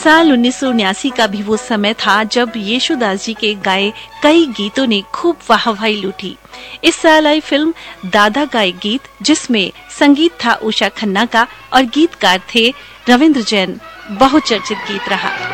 साल 1979 का भी वो समय था जब येशुदास जी के गाए कई गीतों ने खूब वाहवाही लूटी। इस साल आई फिल्म दादा का एक गीत, जिसमें संगीत था उषा खन्ना का और गीतकार थे रविंद्र जैन, बहुचर्चित गीत रहा।